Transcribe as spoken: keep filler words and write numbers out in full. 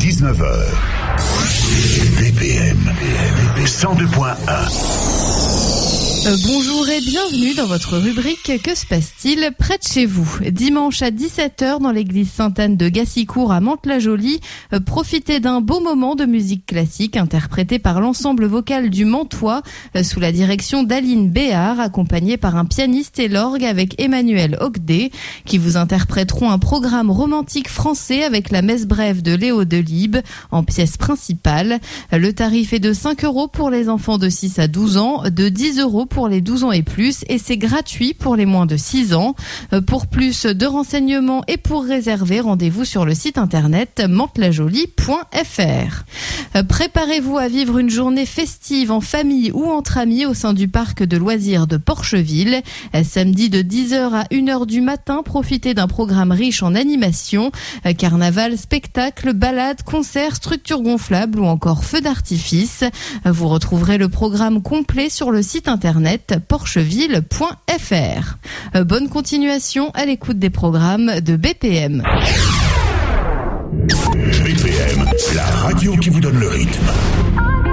dix-neuf heures. B P M cent deux point un. Euh, bonjour et bienvenue dans votre rubrique « Que se passe-t-il près de chez vous ?» Dimanche à dix-sept heures dans l'église Sainte-Anne de Gassicourt à Mantes-la-Jolie, euh, profitez d'un beau moment de musique classique interprété par l'ensemble vocal du Mantois euh, sous la direction d'Aline Béard, accompagnée par un pianiste et l'orgue avec Emmanuel Ogdé, qui vous interpréteront un programme romantique français avec la messe brève de Léo Delibes en pièce principale. Le tarif est de cinq euros pour les enfants de six à douze ans, de dix euros pour les douze ans et plus, et c'est gratuit pour les moins de six ans. Pour plus de renseignements et pour réserver, rendez-vous sur le site internet mantes-la-jolie point f r. Préparez-vous à vivre une journée festive en famille ou entre amis au sein du parc de loisirs de Porcheville. Samedi de dix heures à une heure du matin, profitez d'un programme riche en animation, carnaval, spectacle, balades, concerts, structures gonflables ou encore feux d'artifice. Vous retrouverez le programme complet sur le site internet porcheville point f r. Bonne continuation à l'écoute des programmes de B P M. B P M, la radio qui vous donne le rythme.